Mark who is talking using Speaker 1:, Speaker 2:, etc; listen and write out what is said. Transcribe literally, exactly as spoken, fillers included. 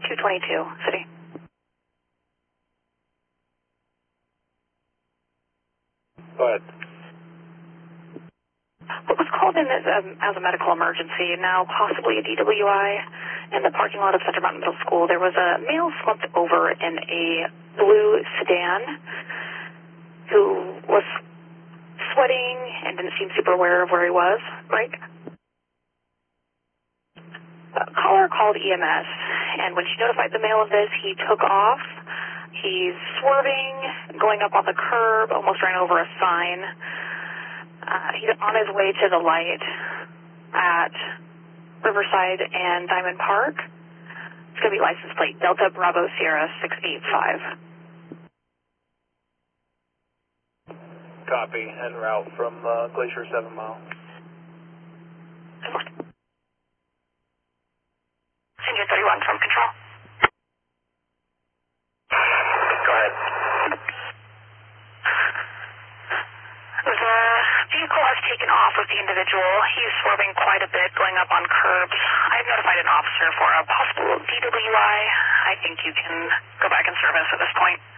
Speaker 1: two twenty-two, city.
Speaker 2: Go ahead.
Speaker 1: What was called in as a, as a medical emergency, now possibly a D W I, in the parking lot of Center Mountain Middle School. There was a male slumped over in a blue sedan who was sweating and didn't seem super aware of where he was. Break. A caller called E M S, and when she notified the male of this, he took off. He's swerving, going up on the curb, almost ran over a sign. Uh, he's on his way to the light at Riverside and Diamond Park. It's going to be license plate Delta Bravo Sierra six eight five.
Speaker 2: Copy, en route from uh, Glacier seven Mile.
Speaker 1: Senior thirty-one from control.
Speaker 2: Go ahead.
Speaker 1: The vehicle has taken off with the individual. He's swerving quite a bit, going up on curbs. I've notified an officer for a possible D W I. I think you can go back in service at this point.